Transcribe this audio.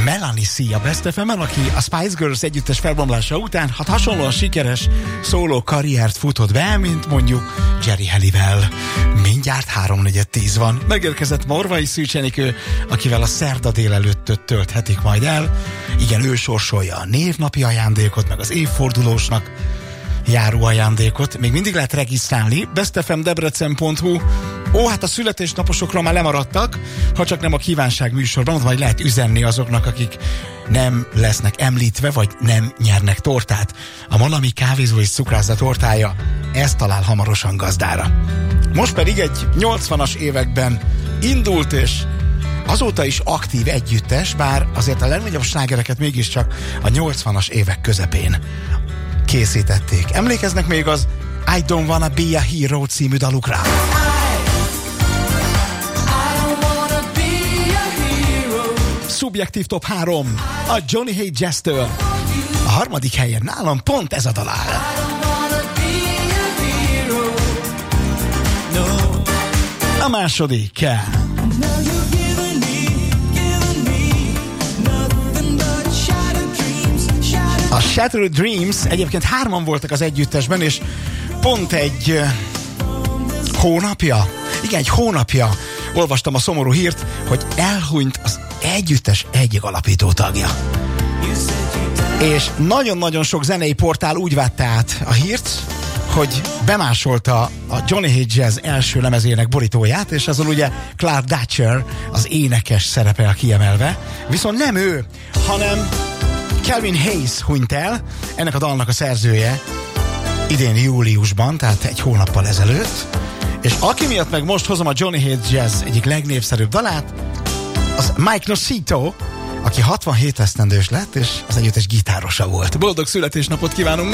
Melanie C. a Best FM-en, aki a Spice Girls együttes felbomlása után hasonlóan sikeres szóló karriert futott be, mint mondjuk Jerry Halliwell. Mindjárt 3:10 van. Megérkezett Morvai Szűcs Enikő, akivel a szerda délelőttöt tölthetik majd el. Igen, ő sorsolja a névnapi ajándékot, meg az évfordulósnak járó ajándékot. Még mindig lehet regisztrálni. bestfmdebrecen.hu. Hát a születésnaposokról már lemaradtak, ha csak nem a kívánság műsorban, majd lehet üzenni azoknak, akik nem lesznek említve, vagy nem nyernek tortát. A Malami kávézó és cukrászda tortája, ez talál hamarosan gazdára. Most pedig egy 80-as években indult, és azóta is aktív együttes, bár azért a legnagyobb slágereket mégiscsak a 80-as évek közepén készítették. Emlékeznek még az I Don't Wanna Be a Hero című dalukra? Szubjektív top 3 a Johnny Hae Jazz-től. A harmadik helyen nálam pont ez a dal áll. A második a Shattered Dreams. Egyébként 3-an voltak az együttesben, és pont egy hónapja, olvastam a szomorú hírt, hogy elhunyt az együttes egyik alapító tagja. És nagyon-nagyon sok zenei portál úgy vette át a hírt, hogy bemásolta a Johnny Hae Jazz első lemezének borítóját, és azon ugye Clark Dutcher, az énekes szerepel kiemelve. Viszont nem ő, hanem Calvin Hayes hunyt el, ennek a dalnak a szerzője idén júliusban, tehát egy hónappal ezelőtt. És aki miatt meg most hozom a Johnny Hae Jazz egyik legnépszerűbb dalát, az Mike Nocito, aki 67 esztendős lett, és az együttes gitárosa volt. Boldog születésnapot kívánunk!